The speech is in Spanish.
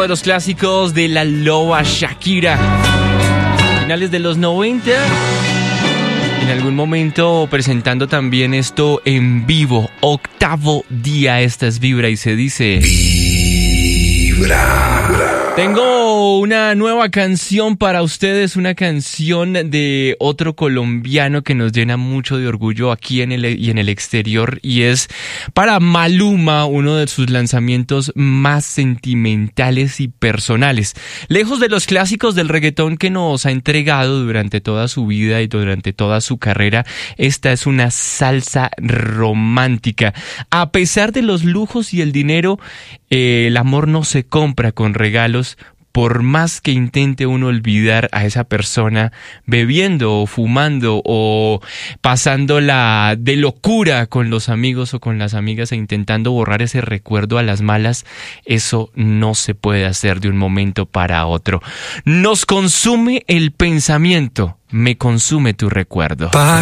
de los clásicos de la loba Shakira. Finales de los 90. En algún momento presentando también esto en vivo. Octavo día, esta es Vibra y se dice... Vibra. Tengo una nueva canción para ustedes, una canción de otro colombiano que nos llena mucho de orgullo aquí en el exterior, y es para Maluma, uno de sus lanzamientos más sentimentales y personales. Lejos de los clásicos del reggaetón que nos ha entregado durante toda su vida y durante toda su carrera, esta es una salsa romántica. A pesar de los lujos y el dinero, el amor no se compra con regalos. Por más que intente uno olvidar a esa persona bebiendo o fumando o pasándola de locura con los amigos o con las amigas e intentando borrar ese recuerdo a las malas, eso no se puede hacer de un momento para otro. Nos consume el pensamiento, me consume tu recuerdo.